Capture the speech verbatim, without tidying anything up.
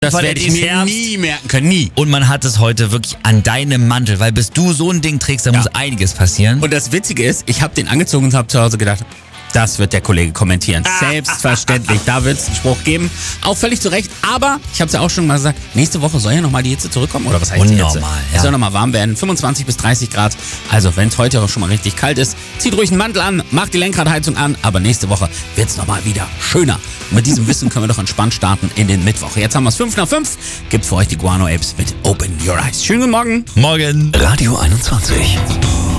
Das Weil werde es ich ist mir Herbst. nie merken können, nie. Und man hat es heute wirklich an deinem Mantel, weil bis du so ein Ding trägst, da Ja. muss einiges passieren. Und das Witzige ist, ich habe den angezogen und habe zu Hause gedacht, das wird der Kollege kommentieren. Selbstverständlich, da wird es einen Spruch geben. Auch völlig zu Recht. Aber, ich habe es ja auch schon mal gesagt, nächste Woche soll ja nochmal die Hitze zurückkommen. Oder was heißt die Hitze? Unnormal, ja. Es soll nochmal warm werden. fünfundzwanzig bis dreißig Grad. Also, wenn es heute auch schon mal richtig kalt ist, zieht ruhig einen Mantel an, macht die Lenkradheizung an. Aber nächste Woche wird es nochmal wieder schöner. Und mit diesem Wissen können wir doch entspannt starten in den Mittwoch. Jetzt haben wir es fünf nach fünf. Gibt für euch die Guano Apes mit Open Your Eyes. Schönen guten Morgen. Morgen. Radio einundzwanzig.